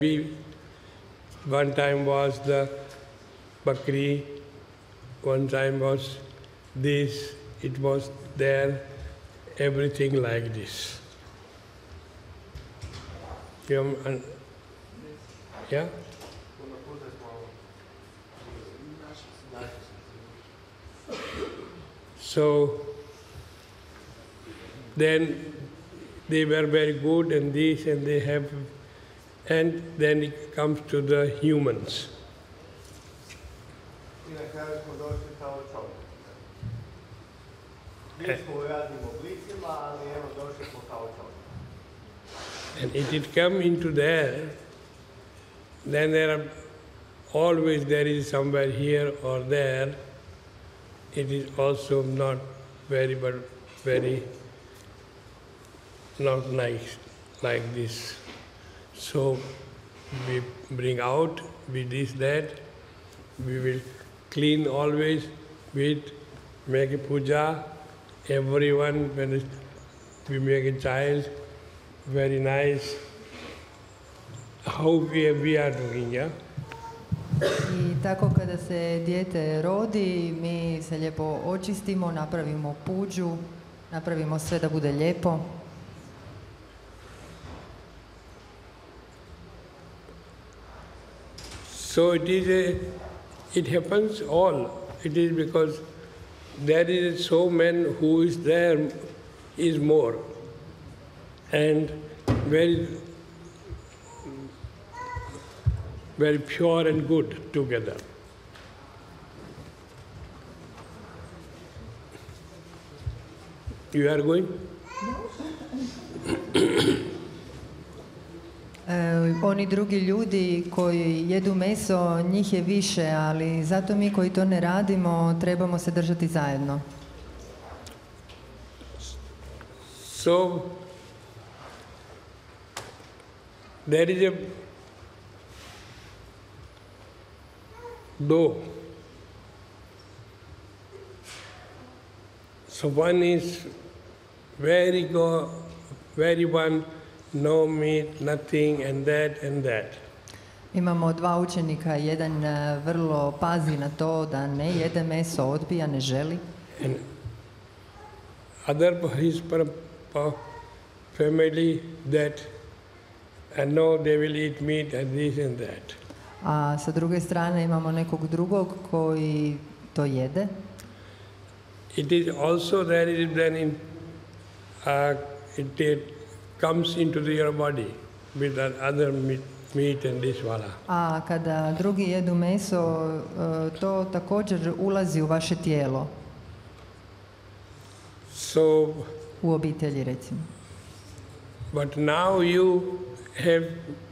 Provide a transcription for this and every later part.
One time was the Bakri, one time was this, it was there, everything like this. Yeah? So then they were very good and this and they have, and then it comes to the humans. And if it come into there, then there is somewhere here or there. It is also not very not nice like this. So we bring out with this, that, we will clean always with, make a puja, everyone, when we make a child, very nice, how we are doing, yeah? I tako kada se dijete rodi, mi se lijepo očistimo, napravimo puđu, napravimo sve da bude lijepo. So it happens all. It is because there is so many who is there is more. And very pure and good together. You are going? Oni drugi ljudi koji jedu meso, njih je više, ali zato mi koji to ne radimo, trebamo se držati zajedno. So, there is a dough. So one is very one, no meat, nothing, and that and that. Imamo dva učenika, jedan vrlo pazi na to da ne jede meso, odbija, ne želi. And other his family that, and no, they will eat meat and this and that. A sa druge strane imamo nekog drugog koji to jede. It is also there is then in it comes into your body with other meat and this wala. A kada drugi jedu meso, to također ulazi u vaše tijelo. So, u obitelji, recimo. But now you have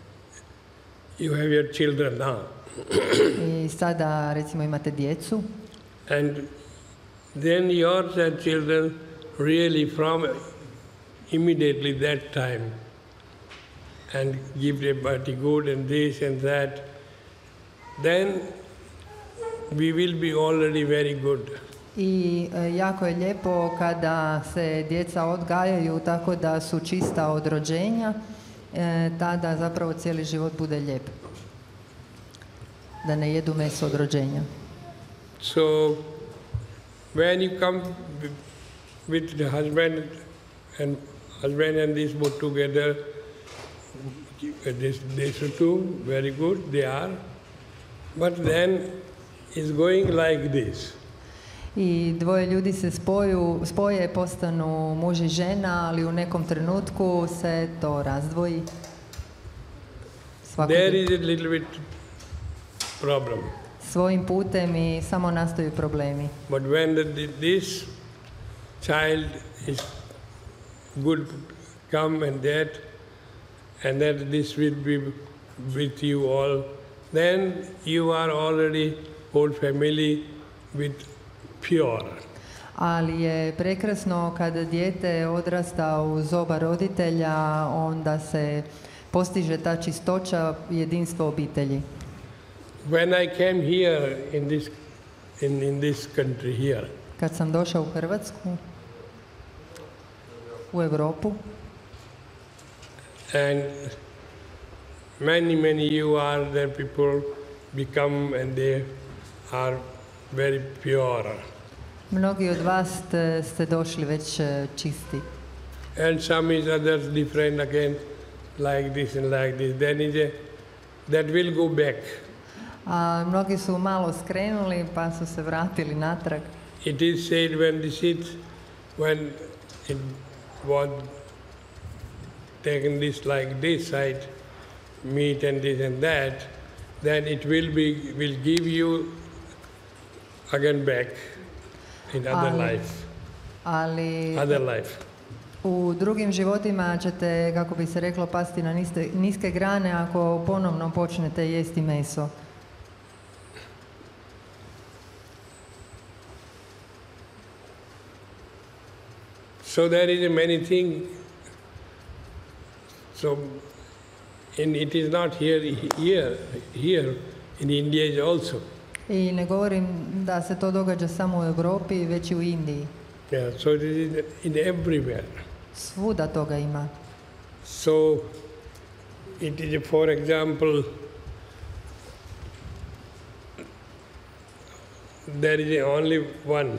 your children now. I sada, recimo, imate djecu. And then your children really from immediately that time and give a body good and this and that, then we will be already very good. I jako je lijepo kada se djeca odgajaju tako da su čista od rođenja, tada zapravo cijeli život bude lijep. Da ne jedu meso od rođenja. So, when you come with the husband and this both together, this two, very good, they are. But then it's going like this. I dvoje ljudi se spoje, postanu muž i žena, ali u nekom trenutku se to razdvoji. There is a little bit problem. Svojim putem i samo nastaju problemi. But when this child is good, come and that this will be with you all, then you are already whole family with pure. Ali je prekrasno kada dijete odrasta uz oba roditelja, onda se postiže ta čistoća, jedinstvo obitelji. When I came here in this country here, kad sam došao u Hrvatsku, u Europu, and many you are that people become and they are very pure. Mnogi od vas ste došli već čisti. And some is others different again, like this and like this. Then that will go back. A mnogi su malo skrenuli pa su se vratili natrag. It is said when it was taken this like this side, meat and this and that, then it will give you again back in other life. Other life. U drugim životima ćete, kako bi se reklo, pasti na niske grane ako ponovno počnete jesti meso. So there is many things. So, and it is not here in India is also. I ne govorim da se to događa samo u Europi, već i u Indiji. Yeah, so it is in everywhere. Svuda toga ima. So it is, for example, there is only one,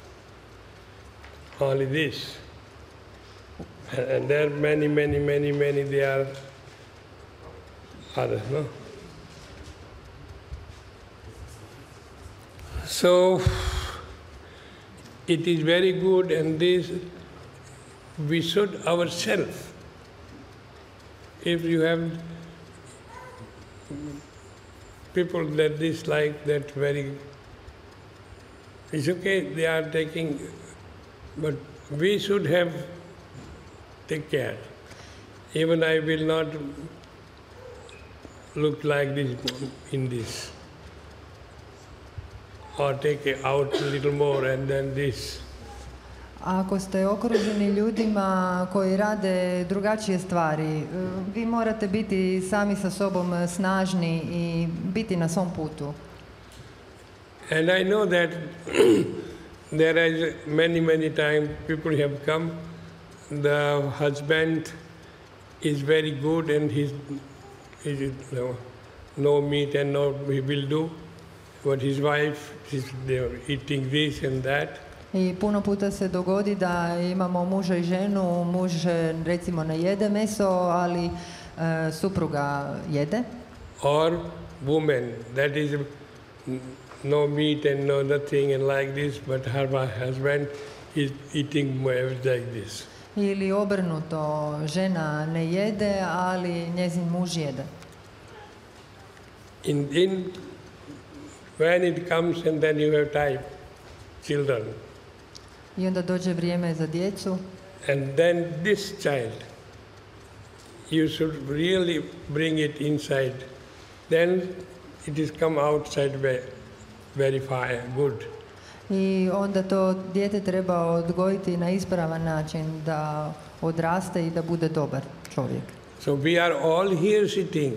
only this. And there are many, they are others, no? So, it is very good, and this, we should ourselves, if you have people that dislike that very, it's okay, they are taking, but we should have take care. Even I will not look like this in this. Or take it out a little more and then this. Ako ste okruženi ljudima koji rade drugačije stvari, vi morate biti sami sa sobom snažni i biti na svom putu. And I know that there is many times people have come. The husband is very good and he's no meat and no he will do, but his wife is eating this and that. I puno puta se dogodi da imamo muža i ženu, muž recimo ne jede meso, ali supruga jede. Or woman, that is no meat and no nothing and like this, but her husband is eating like this. Ili obrnuto, žena ne jede, ali njezin muž jede. When it comes and then you have time, children. I onda dođe vrijeme za djecu. And then this child, you should really bring it inside. Then it is come outside very fine, good. I onda to dijete treba odgojiti na ispravan način da odraste i da bude dobar čovjek. So we are all here sitting.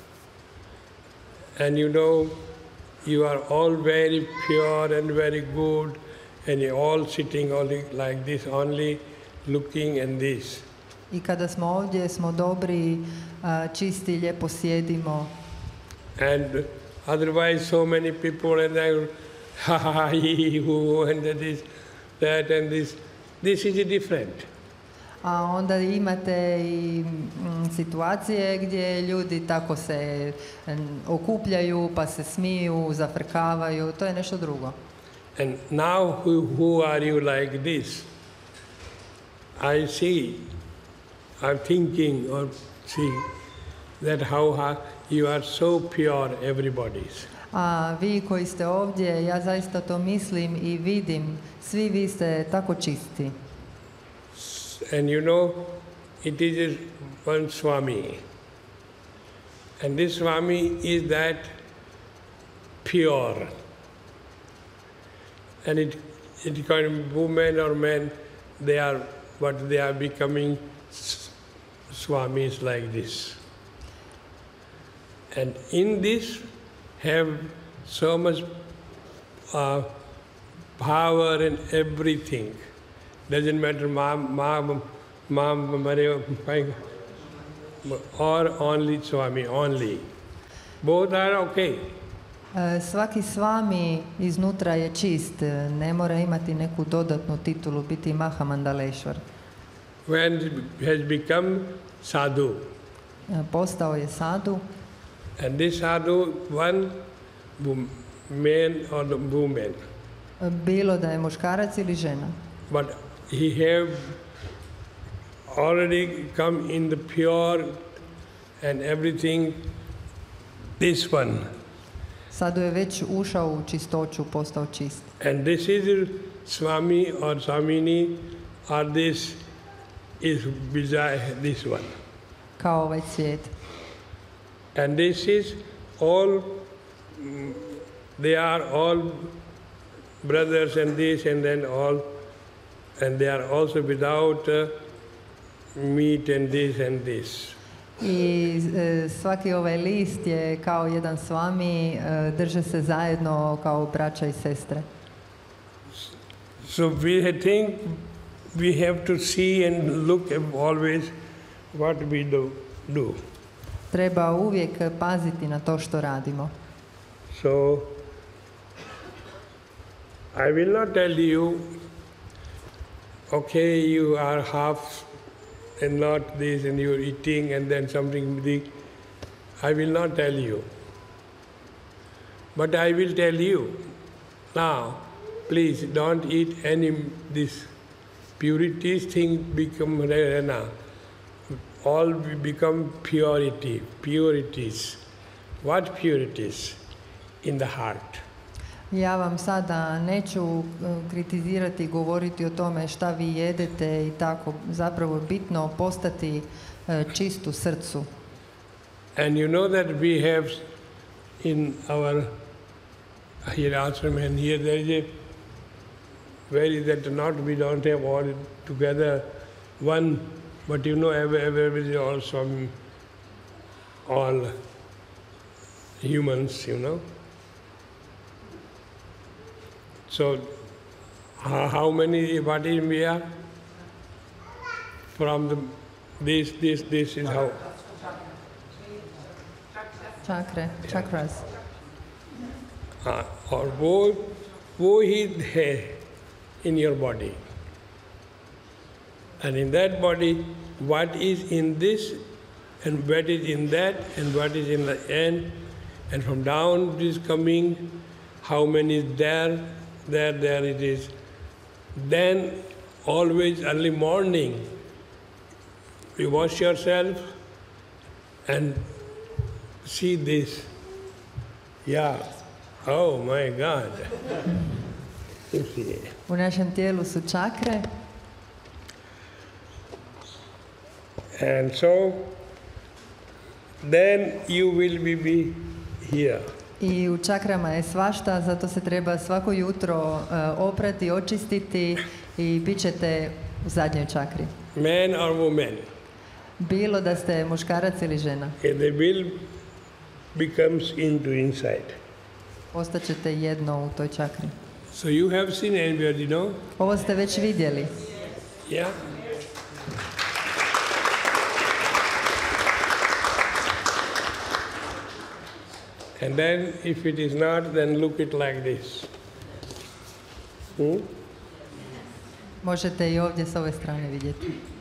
And you are all very pure and very good. And you're all sitting only like this, only looking and this. I kada smo ovdje, smo dobri, čisti, lijepo sjedimo. And otherwise so many people and I and that and this. This is different. A onda imate i situacije gdje ljudi tako se okupljaju, pa se smiju, zafrkavaju, to je nešto drugo. And now who are you like this? I see, I'm thinking or see that how you are so pure, everybody's. A vi koji ste ovdje, ja zaista to mislim i vidim, svi vi ste tako čisti. And it is one Swami. And this Swami is that pure. And it kind of women or men, they are becoming Swamis like this. And in this have so much power and everything. Doesn't matter, mom, or only Swami, only. Both are okay. Svaki Svami iznutra je čist, ne mora imati neku dodatnu titulu, biti Mahamandaleshvar. When has become sadhu, Postao je sadhu, and this sadhu, one man or woman, bilo da je muškarac ili žena. but he have already come in the pure and everything, this one. Sadhu je već ušao u čistoću, postao čist. And this is Swami or Swamini, or this is Vijay, this one. Kao ovaj svijet. And this is all, they are all brothers and this and then all, and they are also without meat and this. I svaki ovaj list je kao jedan Svami, drže se zajedno kao braća i sestre. So we think we have to see and look always what we do. Treba uvijek paziti na to što radimo. So I will not tell you, okay, you are half and not this and you're eating and then something big. I will not tell you. But I will tell you, now, please don't eat any this purities thing become rana. All become purities. What purities? In the heart. Ja vam sada neću kritizirati i govoriti o tome šta vi jedete i tako. Zapravo je bitno postati čist u srcu. And you know that we have in our here ashram and here there is a where is that not we don't have all together one, but you know everybody also all humans, you know. So how many, what is we are? From the, this is how. Chakras. और वो ही है in your body. And in that body, what is in this and what is in that and what is in the end, and from down it is coming, how many is there it is. Then always early morning, you wash yourself and see this. Yeah. Oh my God. You see. U našem tijelu su čakre. And so then you will be here. I u čakrama je svašta, zato se treba svako jutro oprati, očistiti i bit ćete u zadnjoj čakri. Man or woman. Bilo da ste muškarac ili žena. The will becomes into inside. Postaćete jedno u toj čakri. So you have seen everybody, no? Ovo ste već vidjeli. Yeah. And then if it is not, then look it like this. Možete i ovdje s ove strane vidjeti.